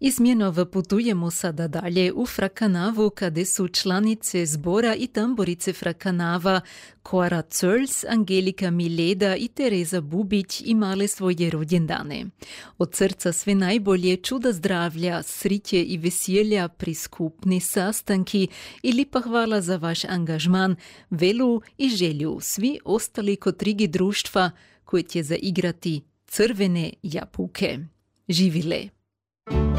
Izmjenova putujemo sada dalje u Frakanavu, kade su članice zbora i tamborice Frakanava Kora Zöls, Angelika Mileda i Tereza Bubić imale svoje rođendane. Od srca sve najbolje, čuda zdravlja, sritje i veselja pri skupni sastanki i lipa hvala za vaš angažman, velu i želju svi ostali kotrigi društva koje će zaigrati crvene jabuke. Živile!